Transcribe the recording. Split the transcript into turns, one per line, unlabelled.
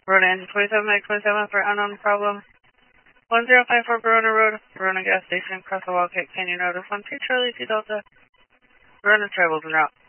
Verona engine 27, Meg 27 for unknown problem. 1054 Verona Road, Verona gas station, across the Wildcat Canyon Road. 1 Charlie 2 Delta. Verona travels en route.